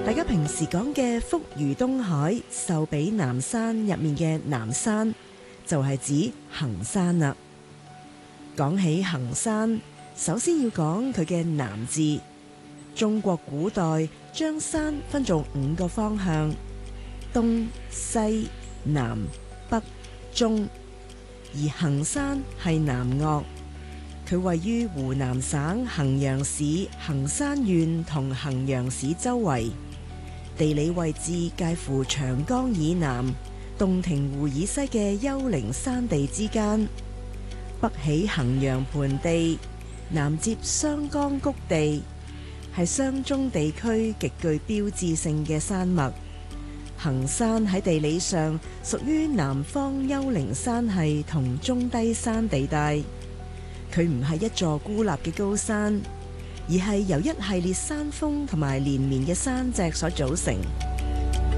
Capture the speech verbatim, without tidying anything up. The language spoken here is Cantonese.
大家平時講嘅福如東海、壽比南山入面嘅南山，就係指衡山啦。講起衡山，首先要講佢嘅南字。中國古代將山分做五個方向：東西南北中，而衡山係南嶽。佢位於湖南省衡陽市衡山縣同衡陽市周圍，地理位置介乎長江以南、洞庭湖以西嘅丘陵山地之間，北起衡陽盆地，南接湘江谷地，係湘中地區極具標誌性嘅山脈。衡山喺地理上屬於南方丘陵山系同中低山地帶。佢唔係一座孤立嘅高山，而係由一系列山峰同埋連綿嘅山脊所組成。